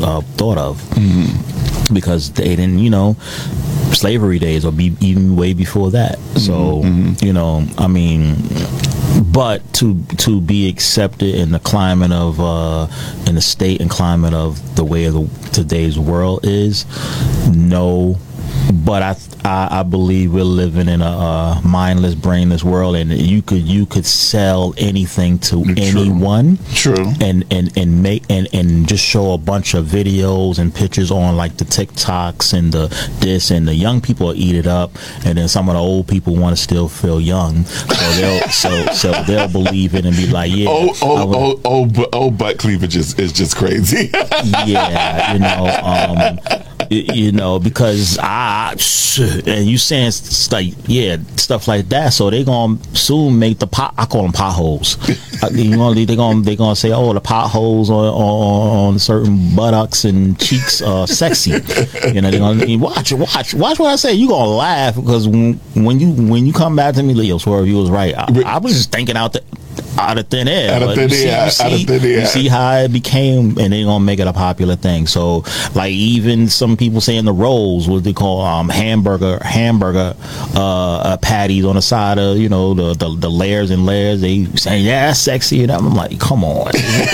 thought of, because they didn't, slavery days, or even way before that. So I mean, but to be accepted in the climate of in the state and climate of the way of today's world is, no. But I believe we're living in a mindless, brainless world, and you could sell anything to anyone. True. And make and just show a bunch of videos and pictures on like the TikToks and and the young people will eat it up, and then some of the old people want to still feel young, so they'll believe it and be like, yeah. Butt cleavage is just crazy. Yeah, because and you saying stuff like that, so they gonna soon make I call them potholes. They gonna say, oh, the potholes on certain buttocks and cheeks are sexy. They gonna watch what I say. You gonna laugh, because when you come back to me, yo, Swerve, you was right. I was just thinking out of thin air. You see how it became, and they gonna make it a popular thing. So like, even some people saying the rolls, what they call hamburger patties on the side of the layers and layers, they saying, yeah, that's sexy, and I'm like, come on.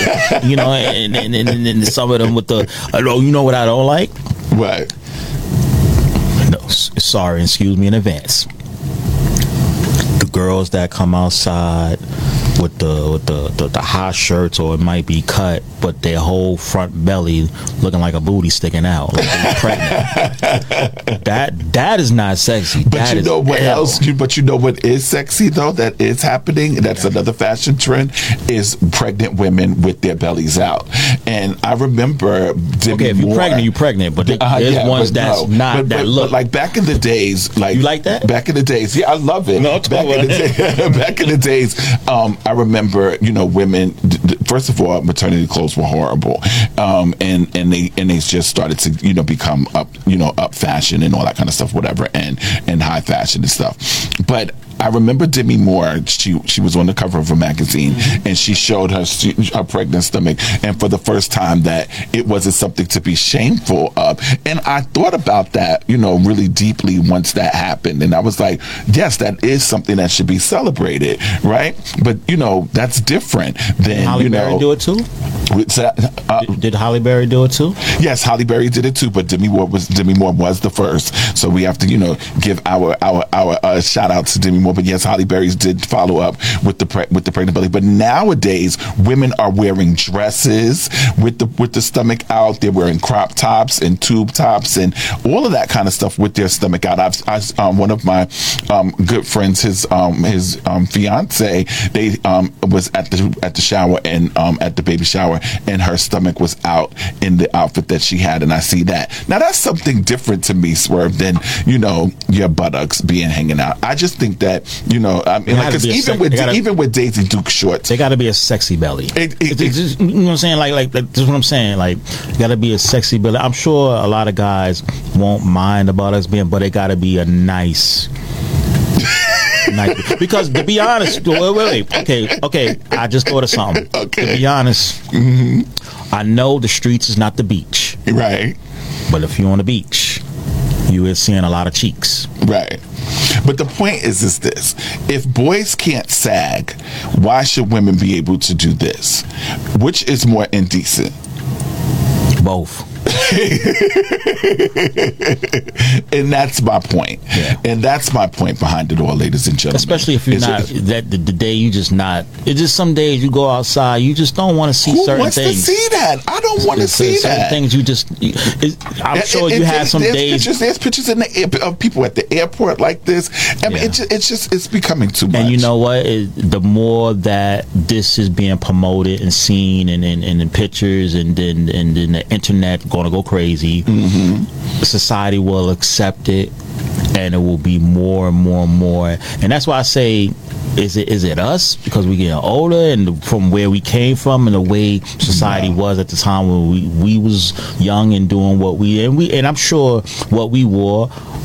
And some of them with the what I don't like, right? No, sorry, excuse me in advance. The girls that come outside with the high shirts, or it might be cut, but their whole front belly looking like a booty sticking out, like they're pregnant. That is not sexy. But you know what else? But you know what is sexy though? That is happening. That's another fashion trend, is pregnant women with their bellies out. And I remember if you're pregnant, you're pregnant. But there's ones that's not that look. But like back in the days, like you like that? Back in the days, yeah, I love it. No, back in the days, I remember, women. First of all, maternity clothes were horrible, and they just started to become up fashion and all that kind of stuff, whatever, and high fashion and stuff. But I remember Demi Moore. She was on the cover of a magazine, and she showed her pregnant stomach, and for the first time that it wasn't something to be shameful of. And I thought about that, really deeply once that happened, and I was like, yes, that is something that should be celebrated, right? But that's different than Halle Berry do it too. Did Halle Berry do it too? Yes, Halle Berry did it too, but Demi Moore was the first. So we have to give our shout out to Demi Moore. But yes, Halle Berry did follow up with the pregnant belly. But nowadays, women are wearing dresses with the stomach out. They're wearing crop tops and tube tops and all of that kind of stuff with their stomach out. One of my good friends, his fiance, they was at the shower and at the baby shower, and her stomach was out in the outfit that she had, and I see that. Now that's something different to me, Swerve, than your buttocks being hanging out. I just think that because even with Daisy Duke shorts, they got to be a sexy belly. Just, you know what I'm saying? Like this is what I'm saying. Like, got to be a sexy belly. I'm sure a lot of guys won't mind about us being, but it got to be a nice. Because to be honest, wait. Okay. I just thought of something. Okay. To be honest, I know the streets is not the beach, right? But if you're on the beach, you are seeing a lot of cheeks, right? But the point is this: if boys can't sag, why should women be able to do this? Which is more indecent? Both. And that's my point. Yeah. And that's my point behind it all, ladies and gentlemen. Especially if you're the day you just not. It's just some days you go outside, you just don't want to see certain things. Who wants to see that? I don't want to see that. Certain things you just. I'm sure you have some days. There's pictures of people at the airport like this. I mean, it's becoming too much. And you know what? The more that this is being promoted and seen, and in pictures, and then the internet going to go crazy, society will accept it, and it will be more and more and more. And that's why I say, is it us, because we getting older, and from where we came from and the way society was at the time when we was young and doing what and I'm sure what we wore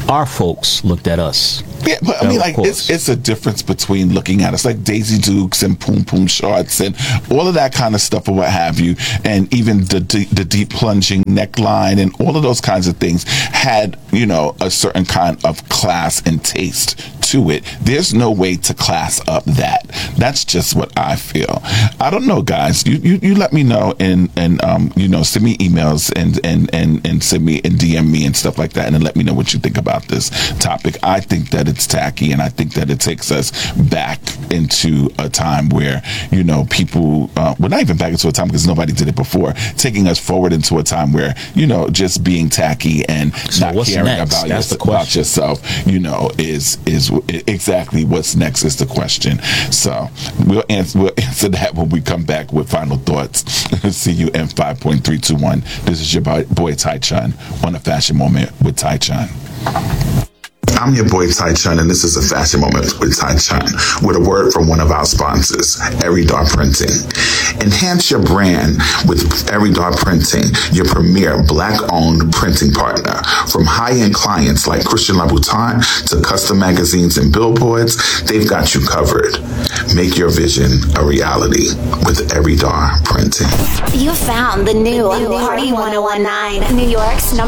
our folks looked at us. Yeah, but I mean, like, it's a difference between looking at us like Daisy Dukes and Poom Poom Shorts and all of that kind of stuff or what have you, and even the deep plunging neckline and all of those kinds of things had, you know, a certain kind of class and taste to it. There's no way to class up that. That's just what I feel. I don't know, guys. You let me know and you know, send me emails and send me and DM me and stuff like that, and then let me know what you think about this topic. I think that it's tacky, and I think that it takes us back into a time where, you know, people well, not even back into a time because nobody did it before, taking us forward into a time where, you know, just being tacky and not caring about yourself, you know, is exactly what's next is the question. So we'll answer that when we come back with final thoughts. See you in 5.321. This is your boy Ty Chun on A Fashion Moment with Ty Chun. I'm your boy Ty Chun, and this is A Fashion Moment with Ty Chun, with a word from one of our sponsors, Eridar Printing. Enhance your brand with Eridar Printing, your premier Black-owned printing partner. From high-end clients like Christian Louboutin to custom magazines and billboards, they've got you covered. Make your vision a reality with Eridar Printing. You found the new Party 1019, New York's